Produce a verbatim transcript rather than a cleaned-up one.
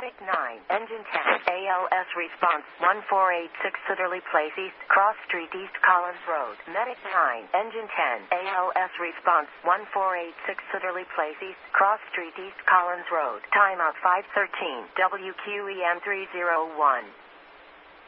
Medic nine, Engine ten, A L S response one four eight six Sitterley Place East, Cross Street East Collins Road. Medic nine, Engine ten, A L S response one four eight six Sitterley Place East, Cross Street East Collins Road. Timeout five thirteen, W Q E M three oh one.